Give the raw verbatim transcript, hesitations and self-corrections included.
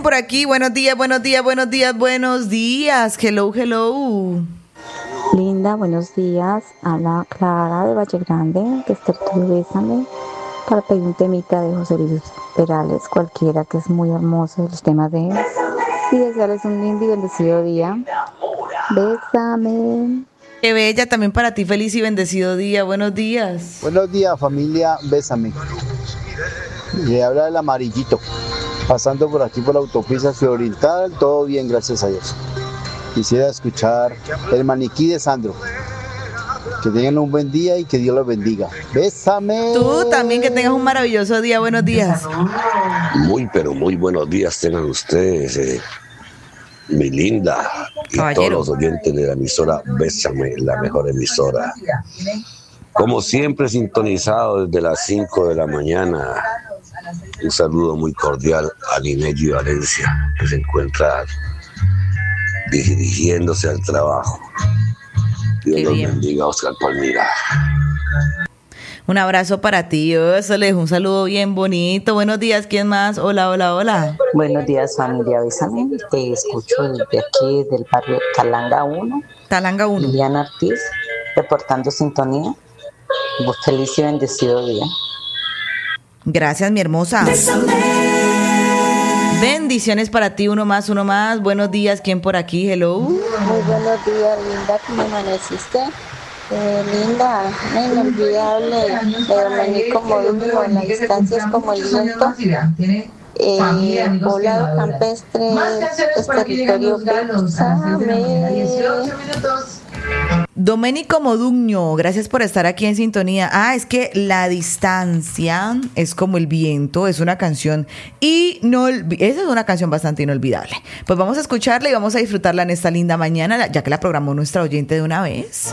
por aquí? Buenos días, buenos días, buenos días, buenos días. Hello, hello. Linda, buenos días. Habla Clara de Valle Grande, que este Bésame, para pedir un temita de José Luis Perales, cualquiera, que es muy hermoso los temas de él. Y desearles un lindo y bendecido día. Bésame. Qué bella, también para ti, feliz y bendecido día. Buenos días. Buenos días, familia, bésame. Le habla el amarillito. Pasando por aquí por la autopista Ciudad Oriental, todo bien, gracias a Dios. Quisiera escuchar el maniquí de Sandro. Que tengan un buen día y que Dios los bendiga. ¡Bésame! Tú también, que tengas un maravilloso día. Buenos días. Muy, pero muy buenos días tengan ustedes, eh, mi linda, y Caballero. todos los oyentes de la emisora Bésame, la mejor emisora. Como siempre, sintonizado desde las cinco de la mañana. Un saludo muy cordial a Ninelli Valencia, que se encuentra dirigiéndose al trabajo. Dios Qué los bien. bendiga, Oscar Palmira. Un abrazo para ti, Osoles, un saludo bien bonito. Buenos días, ¿quién más? Hola, hola, hola. Buenos días, familia Bésame. Te escucho desde aquí, del barrio Talanga uno. Talanga uno. Liliana Ortiz, reportando sintonía. Vos feliz y bendecido día. Gracias, mi hermosa. Bendiciones para ti, uno más, uno más. Buenos días, ¿quién por aquí? Hello. Muy buenos días, Linda, ¿cómo amaneciste? Eh, Linda, inolvidable, de Domenico Modugno, en las distancias como el viento. Eh, poblado campestre es territorio Bésame. Doménico Modugno, gracias por estar aquí en sintonía. Ah, es que La distancia es como el viento, es una canción inolvidable. Esa es una canción bastante inolvidable. Pues vamos a escucharla y vamos a disfrutarla en esta linda mañana, ya que la programó nuestra oyente de una vez.